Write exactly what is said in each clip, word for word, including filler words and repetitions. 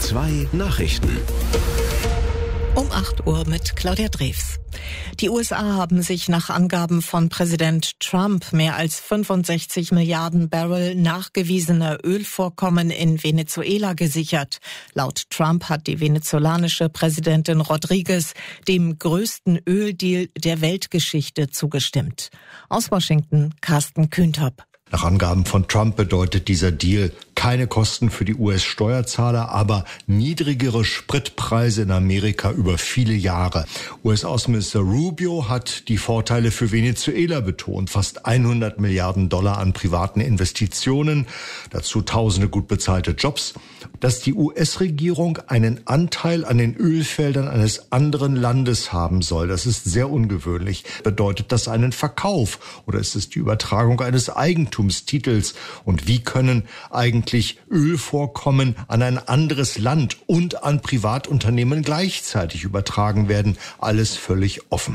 zwei Nachrichten. Um acht Uhr mit Claudia Drews. Die U S A haben sich nach Angaben von Präsident Trump mehr als fünfundsechzig Milliarden Barrel nachgewiesener Ölvorkommen in Venezuela gesichert. Laut Trump hat die venezolanische Präsidentin Rodriguez dem größten Öldeal der Weltgeschichte zugestimmt. Aus Washington, Carsten Kühntop. Nach Angaben von Trump bedeutet dieser Deal keine Kosten für die U S-Steuerzahler, aber niedrigere Spritpreise in Amerika über viele Jahre. U S-Außenminister Rubio hat die Vorteile für Venezuela betont. Fast hundert Milliarden Dollar an privaten Investitionen, dazu tausende gut bezahlte Jobs. Dass die U S-Regierung einen Anteil an den Ölfeldern eines anderen Landes haben soll, das ist sehr ungewöhnlich. Bedeutet das einen Verkauf oder ist es die Übertragung eines Eigentumstitels? Und wie können eigentlich Ölvorkommen an ein anderes Land und an Privatunternehmen gleichzeitig übertragen werden? Alles völlig offen.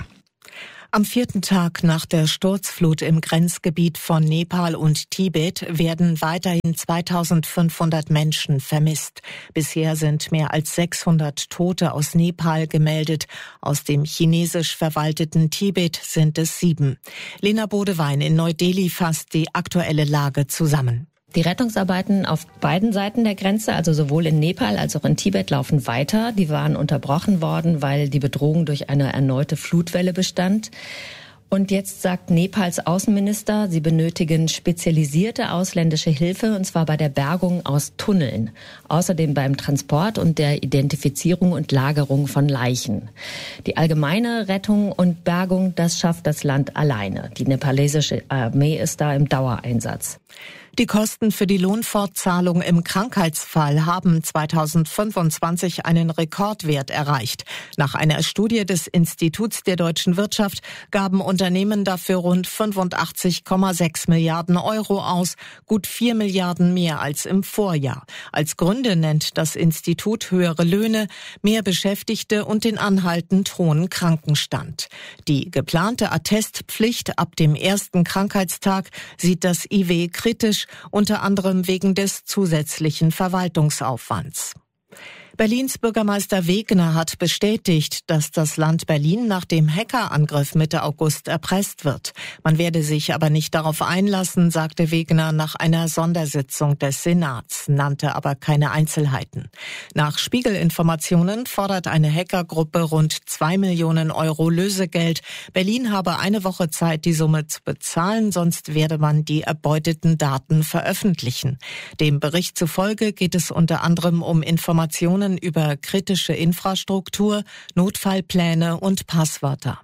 Am vierten Tag nach der Sturzflut im Grenzgebiet von Nepal und Tibet werden weiterhin zweitausendfünfhundert Menschen vermisst. Bisher sind mehr als sechshundert Tote aus Nepal gemeldet. Aus dem chinesisch verwalteten Tibet sind es sieben. Lena Bodewein in Neu-Delhi fasst die aktuelle Lage zusammen. Die Rettungsarbeiten auf beiden Seiten der Grenze, also sowohl in Nepal als auch in Tibet, laufen weiter. Die waren unterbrochen worden, weil die Bedrohung durch eine erneute Flutwelle bestand. Und jetzt sagt Nepals Außenminister, sie benötigen spezialisierte ausländische Hilfe, und zwar bei der Bergung aus Tunneln. Außerdem beim Transport und der Identifizierung und Lagerung von Leichen. Die allgemeine Rettung und Bergung, das schafft das Land alleine. Die nepalesische Armee ist da im Dauereinsatz. Die Kosten für die Lohnfortzahlung im Krankheitsfall haben zweitausendfünfundzwanzig einen Rekordwert erreicht. Nach einer Studie des Instituts der deutschen Wirtschaft gaben Unternehmen dafür rund fünfundachtzig Komma sechs Milliarden Euro aus, gut vier Milliarden mehr als im Vorjahr. Als Gründe nennt das Institut höhere Löhne, mehr Beschäftigte und den anhaltend hohen Krankenstand. Die geplante Attestpflicht ab dem ersten Krankheitstag sieht das I W kritisch, unter anderem wegen des zusätzlichen Verwaltungsaufwands. Berlins Bürgermeister Wegner hat bestätigt, dass das Land Berlin nach dem Hackerangriff Mitte August erpresst wird. Man werde sich aber nicht darauf einlassen, sagte Wegner nach einer Sondersitzung des Senats, nannte aber keine Einzelheiten. Nach Spiegel-Informationen fordert eine Hackergruppe rund zwei Millionen Euro Lösegeld. Berlin habe eine Woche Zeit, die Summe zu bezahlen, sonst werde man die erbeuteten Daten veröffentlichen. Dem Bericht zufolge geht es unter anderem um Informationen über kritische Infrastruktur, Notfallpläne und Passwörter.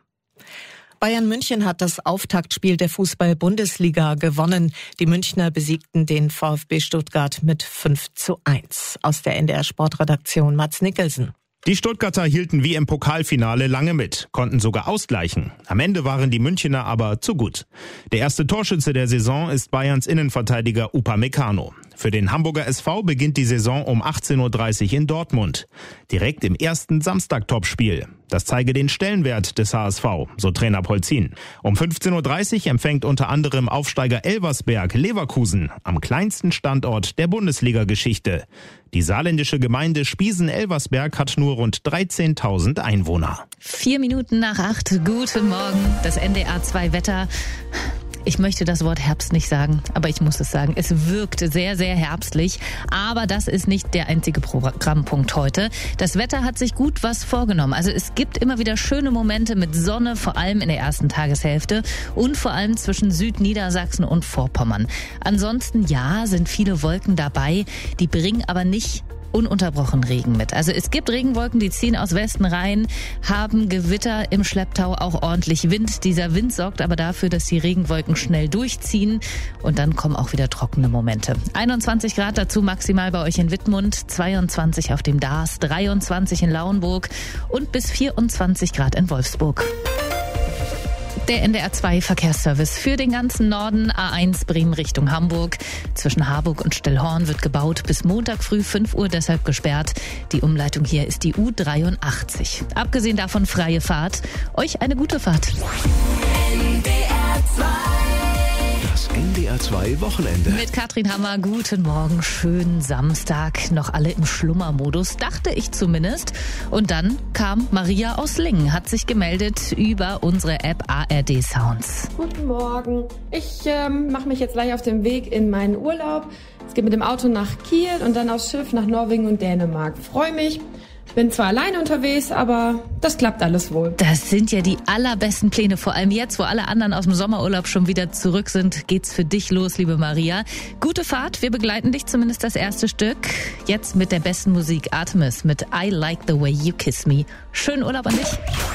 Bayern München hat das Auftaktspiel der Fußball-Bundesliga gewonnen. Die Münchner besiegten den VfB Stuttgart mit fünf zu eins. Aus der N D R-Sportredaktion Mats Nicholson. Die Stuttgarter hielten wie im Pokalfinale lange mit, konnten sogar ausgleichen. Am Ende waren die Münchner aber zu gut. Der erste Torschütze der Saison ist Bayerns Innenverteidiger Upamecano. Für den Hamburger S V beginnt die Saison um achtzehn Uhr dreißig in Dortmund. Direkt im ersten Samstag-Topspiel. Das zeige den Stellenwert des H S V, so Trainer Polzin. Um fünfzehn Uhr dreißig empfängt unter anderem Aufsteiger Elversberg Leverkusen am kleinsten Standort der Bundesliga-Geschichte. Die saarländische Gemeinde Spiesen-Elversberg hat nur rund dreizehntausend Einwohner. Vier Minuten nach acht. Guten Morgen. Das N D R zwei Wetter. Ich möchte das Wort Herbst nicht sagen, aber ich muss es sagen. Es wirkt sehr, sehr herbstlich. Aber das ist nicht der einzige Programmpunkt heute. Das Wetter hat sich gut was vorgenommen. Also es gibt immer wieder schöne Momente mit Sonne, vor allem in der ersten Tageshälfte und vor allem zwischen Südniedersachsen und Vorpommern. Ansonsten, ja, sind viele Wolken dabei. Die bringen aber nicht ununterbrochen Regen mit. Also es gibt Regenwolken, die ziehen aus Westen rein, haben Gewitter im Schlepptau, auch ordentlich Wind. Dieser Wind sorgt aber dafür, dass die Regenwolken schnell durchziehen und dann kommen auch wieder trockene Momente. einundzwanzig Grad dazu maximal bei euch in Wittmund, zweiundzwanzig auf dem Dars, dreiundzwanzig in Lauenburg und bis vierundzwanzig Grad in Wolfsburg. Der N D R zwei Verkehrsservice für den ganzen Norden. A eins Bremen Richtung Hamburg. Zwischen Harburg und Stillhorn wird gebaut. Bis Montag früh fünf Uhr deshalb gesperrt. Die Umleitung hier ist die U dreiundachtzig. Abgesehen davon freie Fahrt. Euch eine gute Fahrt. N D R zwei Das N D R zwei Wochenende. Mit Katrin Hammer, guten Morgen, schönen Samstag. Noch alle im Schlummermodus, dachte ich zumindest. Und dann kam Maria aus Lingen, hat sich gemeldet über unsere App A R D Sounds. Guten Morgen. Ich ähm, mache mich jetzt gleich auf den Weg in meinen Urlaub. Es geht mit dem Auto nach Kiel und dann aufs Schiff nach Norwegen und Dänemark. Freue mich. Bin zwar alleine unterwegs, aber das klappt alles wohl. Das sind ja die allerbesten Pläne. Vor allem jetzt, wo alle anderen aus dem Sommerurlaub schon wieder zurück sind, geht's für dich los, liebe Maria. Gute Fahrt, wir begleiten dich zumindest das erste Stück. Jetzt mit der besten Musik, Artemis mit I Like the Way You Kiss Me. Schönen Urlaub an dich.